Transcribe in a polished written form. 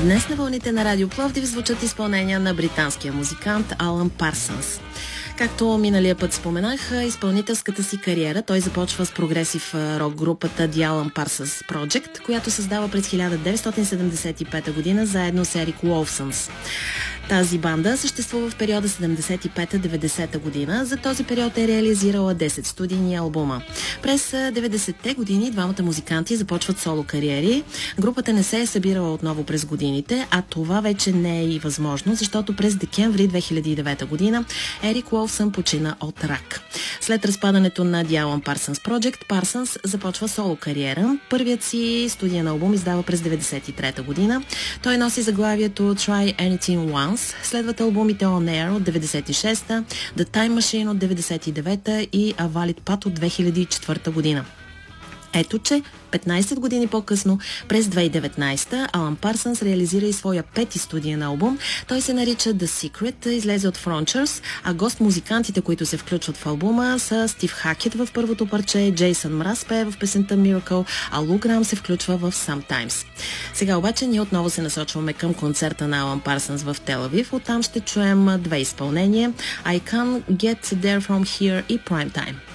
Днес на вълните на Радио Пловдив звучат изпълнения на британския музикант Алън Парсънс. Както миналия път споменах, изпълнителската си кариера той започва с прогресив рок групата The Alan Parsons Project, която създава през 1975 година заедно с Ерик Уолфсънс. Тази банда съществува в периода 75-90 година. За този период е реализирала 10 студийни албума. През 90-те години двамата музиканти започват соло кариери. Групата не се е събирала отново през годините, а това вече не е и възможно, защото през декември 2009 година Ерик Уолфсън почина от рак. След разпадането на The Alan Parsons Project, Парсънс започва соло кариера. Първият си студиен албум издава през 93 година. Той носи заглавието Try Anything Once. Следват албумите On Air от 96-та, The Time Machine от 99-та и A Valid Path от 2004 година. Ето, че 15 години по-късно, през 2019-та, Алън Парсънс реализира и своя пети студиен албум. Той се нарича The Secret, излезе от Frontiers, а гост-музикантите, които се включват в албума, са Стив Хакет в първото парче, Джейсън Мраз пее в песента Miracle, а Лу Грам се включва в Sometimes. Сега обаче ние отново се насочваме към концерта на Алън Парсънс в Тел Авив. Оттам ще чуем две изпълнения: I Can't Get There From Here и Prime Time.